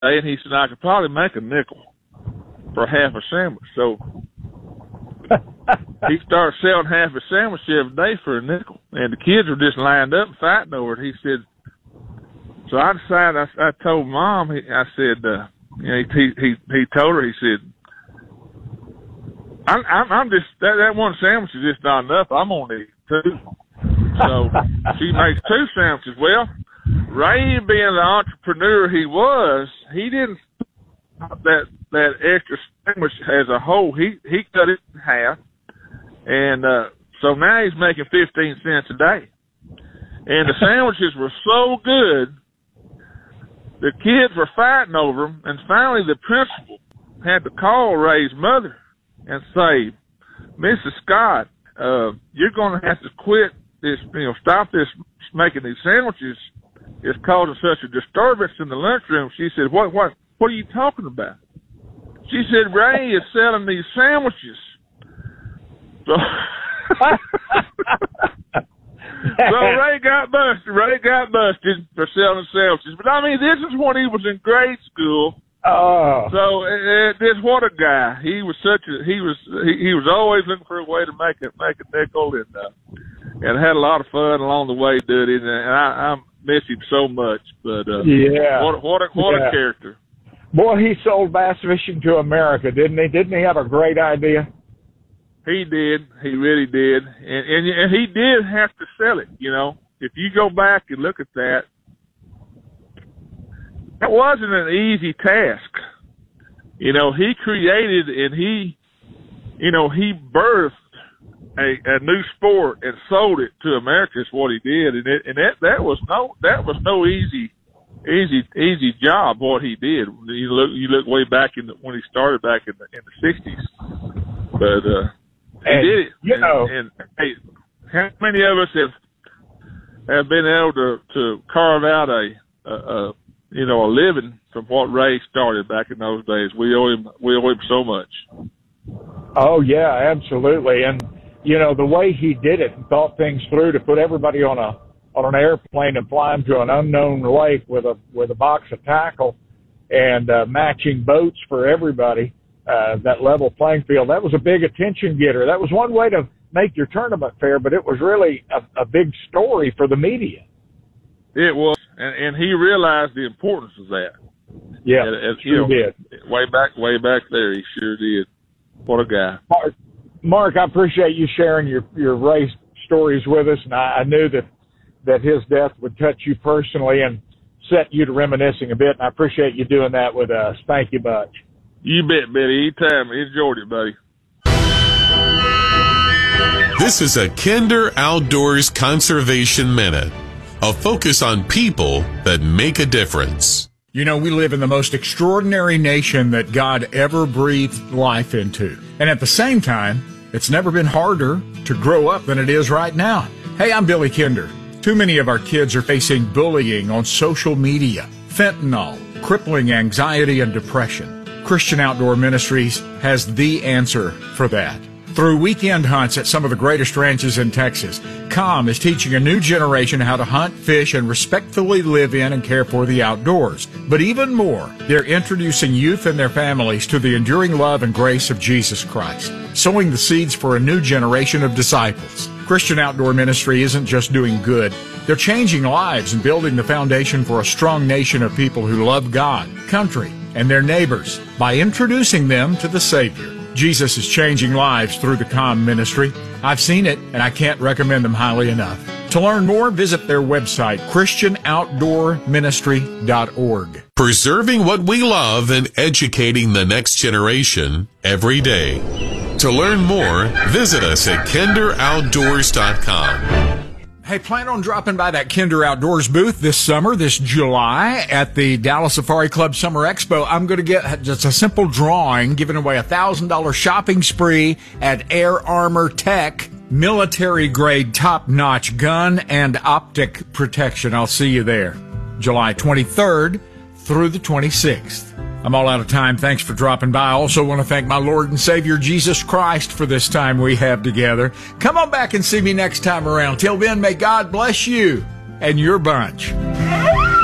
and he said, I could probably make a nickel for half a sandwich. So he started selling half a sandwich every day for a nickel. And the kids were just lined up and fighting over it. He said, so I decided, I told Mom, I said, he told her, he said, I'm just, that one sandwich is just not enough. I'm going to eat two. So she makes two sandwiches. Well, Ray, being the entrepreneur he was, he didn't that extra sandwich as a whole. He cut it in half, and so now he's making 15 cents a day. And the sandwiches were so good, the kids were fighting over them, and finally the principal had to call Ray's mother and say, Mrs. Scott, you're going to have to quit this, stop this making these sandwiches. It's causing such a disturbance in the lunchroom. She said, what are you talking about? She said, Ray is selling these sandwiches. So, so Ray got busted for selling sandwiches. But I mean, this is when he was in grade school. Oh. So this what a guy. He was he was always looking for a way to make a nickel, and had a lot of fun along the way doing it. And I miss him so much. But yeah, what a character. Boy, he sold bass fishing to America, didn't he? Didn't he have a great idea? He did. He really did. And he did have to sell it, If you go back and look at that, that wasn't an easy task. He created and he birthed a new sport and sold it to America is what he did. And that was no easy job what he did. You look way back when he started back in the 60s. But he did it. And hey, how many of us have been able to carve out a living from what Ray started back in those days? We owe him so much. Oh yeah, absolutely. And the way he did it and thought things through to put everybody on an airplane and fly them to an unknown lake with a box of tackle and matching boats for everybody, that level playing field. That was a big attention getter. That was one way to make your tournament fair, but it was really a big story for the media. It was, and he realized the importance of that. Yeah, sure did. Way back there, he sure did. What a guy. Mark, I appreciate you sharing your race stories with us, and I knew that his death would touch you personally and set you to reminiscing a bit, and I appreciate you doing that with us. Thank you much. You bet, Betty. Anytime. Enjoyed it, buddy. This is a Kinder Outdoors Conservation Minute, a focus on people that make a difference. We live in the most extraordinary nation that God ever breathed life into. And at the same time, it's never been harder to grow up than it is right now. Hey, I'm Billy Kinder. Too many of our kids are facing bullying on social media, fentanyl, crippling anxiety and depression. Christian Outdoor Ministries has the answer for that. Through weekend hunts at some of the greatest ranches in Texas, COM is teaching a new generation how to hunt, fish, and respectfully live in and care for the outdoors. But even more, they're introducing youth and their families to the enduring love and grace of Jesus Christ, sowing the seeds for a new generation of disciples. Christian Outdoor Ministry isn't just doing good. They're changing lives and building the foundation for a strong nation of people who love God, country, and their neighbors by introducing them to the Savior. Jesus is changing lives through the COM ministry. I've seen it, and I can't recommend them highly enough. To learn more, visit their website, ChristianOutdoorMinistry.org. Preserving what we love and educating the next generation every day. To learn more, visit us at KinderOutdoors.com. Hey, plan on dropping by that Kinder Outdoors booth this summer, this July, at the Dallas Safari Club Summer Expo. I'm going to get just a simple drawing, giving away a $1,000 shopping spree at Air Armor Tech, military-grade top-notch gun and optic protection. I'll see you there, July 23rd through the 26th. I'm all out of time. Thanks for dropping by. I also want to thank my Lord and Savior, Jesus Christ, for this time we have together. Come on back and see me next time around. Till then, may God bless you and your bunch.